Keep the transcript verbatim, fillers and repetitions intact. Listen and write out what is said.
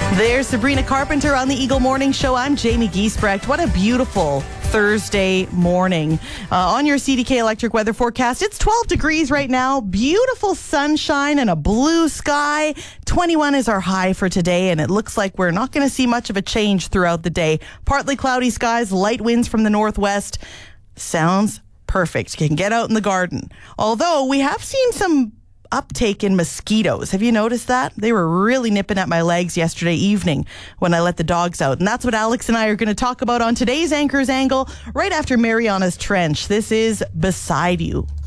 There's Sabrina Carpenter on the Eagle Morning Show. I'm Jamie Giesbrecht. What a beautiful Thursday morning. Uh, on your C D K electric weather forecast, it's twelve degrees right now. Beautiful sunshine and a blue sky. twenty-one is our high for today, and it looks like we're not going to see much of a change throughout the day. Partly cloudy skies, light winds from the northwest. Sounds perfect. You can get out in the garden. Although we have seen some uptake in mosquitoes. Have you noticed that? They were really nipping at my legs yesterday evening when I let the dogs out. And that's what Alex and I are going to talk about on today's Anchor's Angle right after Mariana's Trench. This is Beside You.